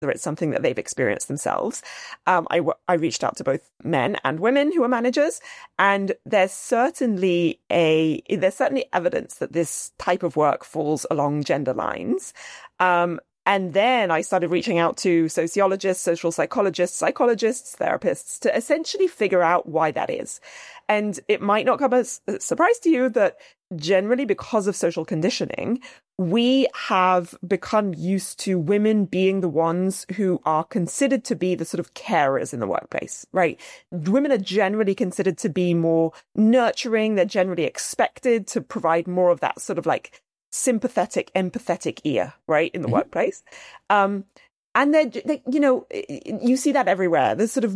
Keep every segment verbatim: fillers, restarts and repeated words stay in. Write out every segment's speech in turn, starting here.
it's something that they've experienced themselves. Um, I, I reached out to both men and women who are managers, and there's certainly a there's certainly evidence that this type of work falls along gender lines. Um, and then I started reaching out to sociologists, social psychologists, psychologists, therapists to essentially figure out why that is. And it might not come as a surprise to you that generally because of social conditioning, we have become used to women being the ones who are considered to be the sort of carers in the workplace, right? Women are generally considered to be more nurturing. They're generally expected to provide more of that sort of like sympathetic, empathetic ear, right, in the mm-hmm. workplace. Um, And then, they, you know, you see that everywhere. There's sort of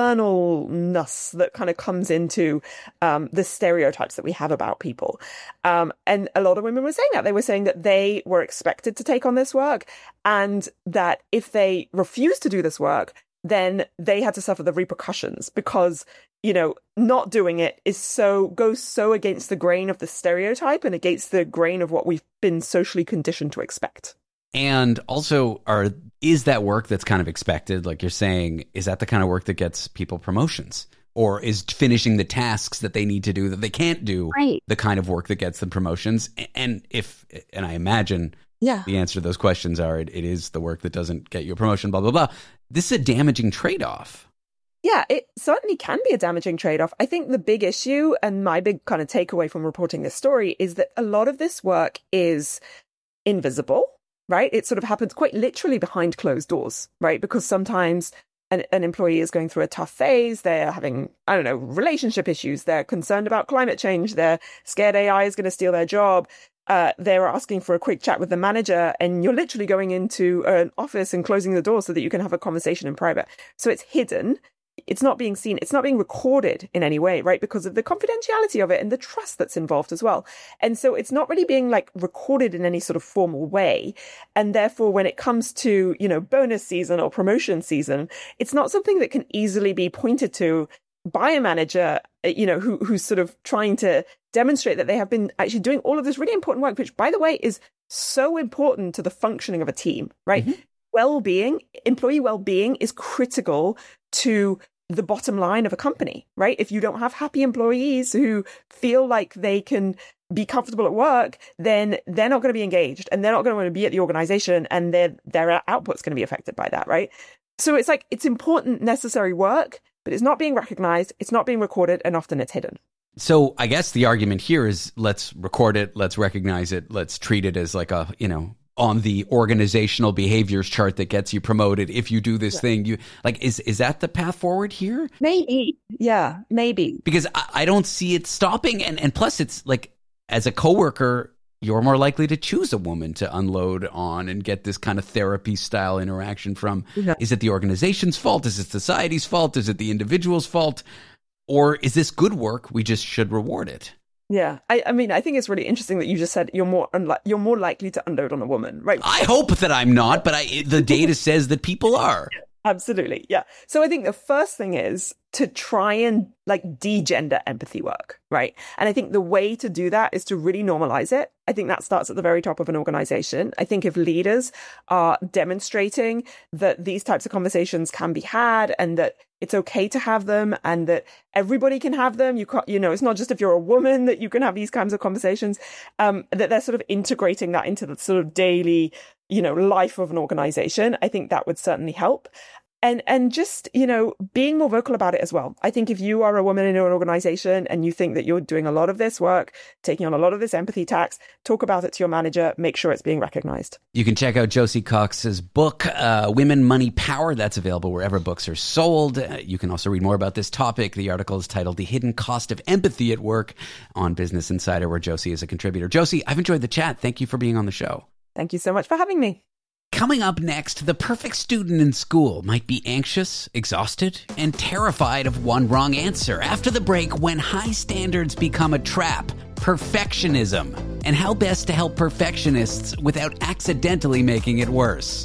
maternalness that kind of comes into um, the stereotypes that we have about people. Um, and a lot of women were saying that. They were saying that they were expected to take on this work, and that if they refused to do this work, then they had to suffer the repercussions because, you know, not doing it is so goes so against the grain of the stereotype and against the grain of what we've been socially conditioned to expect. And also, are is that work that's kind of expected? Like you're saying, is that the kind of work that gets people promotions? Or is finishing the tasks that they need to do that they can't do right. the kind of work that gets them promotions? And if, and I imagine yeah. the answer to those questions are, it, it is the work that doesn't get you a promotion, blah, blah, blah. This is a damaging trade-off. Yeah, it certainly can be a damaging trade-off. I think the big issue and my big kind of takeaway from reporting this story is that a lot of this work is invisible. Right? It sort of happens quite literally behind closed doors, right? Because sometimes an, an employee is going through a tough phase. They're having, I don't know, relationship issues. They're concerned about climate change. They're scared A I is going to steal their job. Uh, they're asking for a quick chat with the manager, and you're literally going into an office and closing the door so that you can have a conversation in private. So it's hidden. It's not being seen. It's not being recorded in any way, right? Because of the confidentiality of it and the trust that's involved as well. And so it's not really being like recorded in any sort of formal way. And therefore, when it comes to, you know, bonus season or promotion season, it's not something that can easily be pointed to by a manager, you know, who who's sort of trying to demonstrate that they have been actually doing all of this really important work, which, by the way, is so important to the functioning of a team, right? Mm-hmm. Well-being, employee well-being is critical to the bottom line of a company, right? If you don't have happy employees who feel like they can be comfortable at work, then they're not going to be engaged and they're not going to want to be at the organization, and their their output's going to be affected by that, right? So it's like, it's important, necessary work, but it's not being recognized, it's not being recorded, and often it's hidden. So I guess the argument here is, let's record it, let's recognize it, let's treat it as like a, you know, on the organizational behaviors chart that gets you promoted. If you do this yeah. thing, you like, is, is that the path forward here? Maybe. Yeah, maybe. Because I, I don't see it stopping. And, and plus it's like, as a coworker, you're more likely to choose a woman to unload on and get this kind of therapy style interaction from. Yeah. Is it the organization's fault? Is it society's fault? Is it the individual's fault? Or is this good work? We just should reward it. Yeah, I, I mean, I think it's really interesting that you just said you're more unli- you're more likely to unload on a woman, right? I hope that I'm not, but I, the data says that people are. Absolutely, yeah. So I think the first thing is to try and like de-gender empathy work, right? And I think the way to do that is to really normalize it. I think that starts at the very top of an organization. I think if leaders are demonstrating that these types of conversations can be had and that it's okay to have them and that everybody can have them, you can't, you know, it's not just if you're a woman that you can have these kinds of conversations, um, that they're sort of integrating that into the sort of daily, you know, life of an organization. I think that would certainly help. And and just, you know, being more vocal about it as well. I think if you are a woman in an organization and you think that you're doing a lot of this work, taking on a lot of this empathy tax, talk about it to your manager, make sure it's being recognized. You can check out Josie Cox's book, uh, Women, Money, Power. That's available wherever books are sold. Uh, you can also read more about this topic. The article is titled The Hidden Cost of Empathy at Work on Business Insider, where Josie is a contributor. Josie, I've enjoyed the chat. Thank you for being on the show. Thank you so much for having me. Coming up next, the perfect student in school might be anxious, exhausted, and terrified of one wrong answer. After the break, when high standards become a trap, perfectionism, and how best to help perfectionists without accidentally making it worse.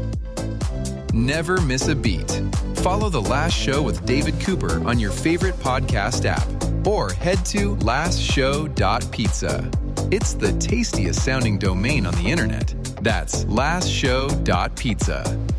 Never miss a beat. Follow The Last Show with David Cooper on your favorite podcast app, or head to last show dot pizza. It's the tastiest sounding domain on the internet. That's last show dot pizza.